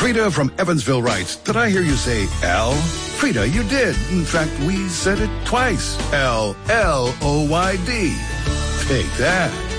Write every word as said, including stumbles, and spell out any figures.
Frida from Evansville writes, did I hear you say L? Frida, you did. In fact, we said it twice. L L O Y D. Take that.